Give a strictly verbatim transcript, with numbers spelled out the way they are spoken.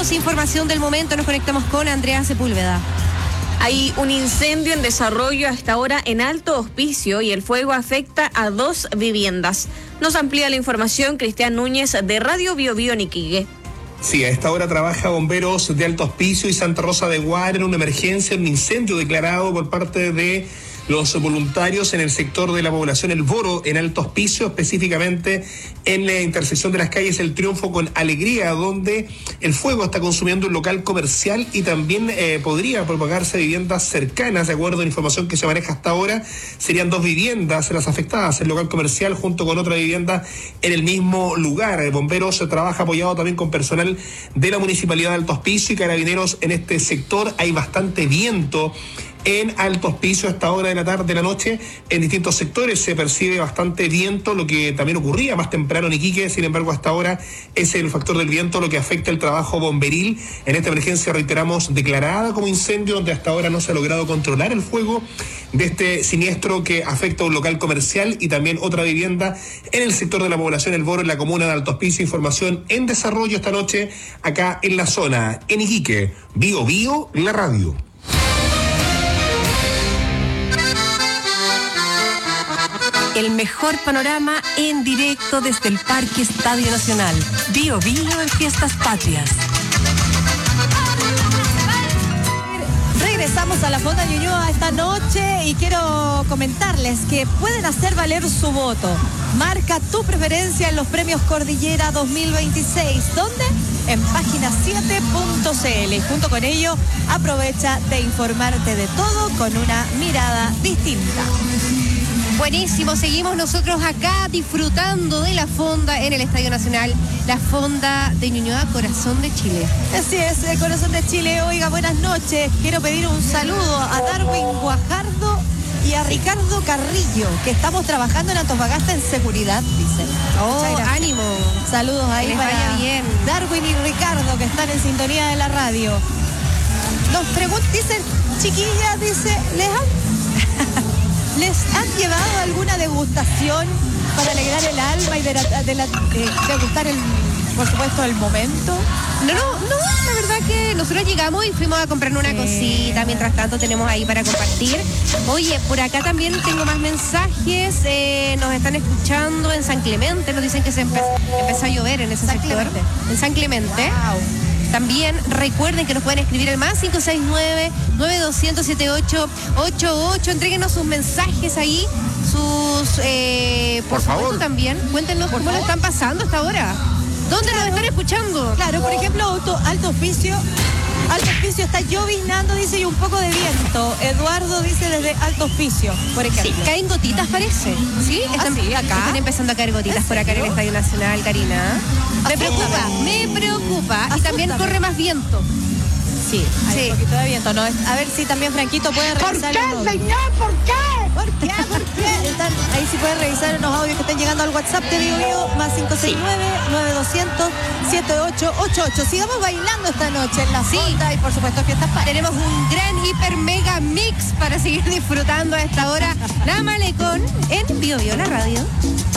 Tenemos información del momento, nos conectamos con Andrea Sepúlveda. Hay un incendio en desarrollo hasta ahora en Alto Hospicio y el fuego afecta a dos viviendas. Nos amplía la información Cristian Núñez de Radio Bio Bio en Iquique. Sí, a esta hora trabaja bomberos de Alto Hospicio y Santa Rosa de Guara en una emergencia, un incendio declarado por parte de los voluntarios en el sector de la población El Boro, en Alto Hospicio, específicamente en la intersección de las calles El Triunfo con Alegría, donde el fuego está consumiendo un local comercial y también eh, podría propagarse a viviendas cercanas, de acuerdo a la información que se maneja hasta ahora. Serían dos viviendas las afectadas, el local comercial junto con otra vivienda en el mismo lugar. El bomberos trabaja apoyado también con personal de la Municipalidad de Alto Hospicio y Carabineros en este sector. Hay bastante viento en Alto Hospicio a esta hora de la tarde, de la noche. En distintos sectores se percibe bastante viento, lo que también ocurría más temprano en Iquique. Sin embargo, hasta ahora es el factor del viento lo que afecta el trabajo bomberil. En esta emergencia, reiteramos, declarada como incendio, donde hasta ahora no se ha logrado controlar el fuego de este siniestro que afecta a un local comercial y también otra vivienda en el sector de la población El Boro, en la comuna de Alto Hospicio. Información en desarrollo esta noche acá en la zona, en Iquique. Bio Bio, la radio. El mejor panorama en directo desde el Parque Estadio Nacional. Bio Bio en Fiestas Patrias. Regresamos a la Fonda Ñuñoa esta noche y quiero comentarles que pueden hacer valer su voto. Marca tu preferencia en los premios Cordillera dos mil veintiséis. ¿Dónde? En página siete punto c l. Y junto con ello, aprovecha de informarte de todo con una mirada distinta. Buenísimo, seguimos nosotros acá disfrutando de la fonda en el Estadio Nacional, la fonda de Ñuñoa, Corazón de Chile. Así es, el Corazón de Chile. Oiga, buenas noches. Quiero pedir un saludo a Darwin Guajardo y a Ricardo Carrillo, que estamos trabajando en Antofagasta en seguridad, dicen. Oh, ánimo. Saludos ahí que les para vaya bien. Darwin y Ricardo, que están en sintonía de la radio. Nos preguntan, dicen, chiquillas, dice, ¿les han... ¿Les han llevado alguna degustación para alegrar el alma y de, la, de, la, de degustar, el, por supuesto, el momento? No, no, no, la verdad que nosotros llegamos y fuimos a comprarnos una sí. cosita, mientras tanto tenemos ahí para compartir. Oye, por acá también tengo más mensajes, eh, nos están escuchando en San Clemente, nos dicen que se empe empezó a llover en ese San sector. Clemente. En San Clemente. Wow. También recuerden que nos pueden escribir al más cinco seis nueve, nueve dos cero cero, siete ocho ocho ocho. Entréguenos sus mensajes ahí, sus... Eh, por, por favor. También, cuéntenos por cómo favor. Lo están pasando hasta ahora. ¿Dónde claro. nos están escuchando? Claro, por ejemplo, Alto, Alto Hospicio. Alto Hospicio está lloviznando, dice, y un poco de viento. Eduardo dice desde Alto Hospicio, por ejemplo. Sí, caen gotitas, parece. Sí, están, ¿Ah, sí? Acá. Están empezando a caer gotitas por acá en el Estadio Nacional, Karina. Me preocupa, me preocupa. Asústame. Y también corre más viento. Sí, hay sí. un poquito de viento. ¿No? A ver si también Franquito puede revisar. ¿Por qué, señor? ¿Por qué? ¿Por qué? ¿Por qué? Están, ahí sí pueden revisar unos audios que están llegando al WhatsApp de Bio Bio, más cinco seis nueve, nueve dos cero cero, siete ocho ocho ocho. Sigamos bailando esta noche en la sí. fonda y por supuesto Fiestas Patrias. Tenemos un gran hiper mega mix para seguir disfrutando a esta hora. La Malecón en Bio Bio, la radio.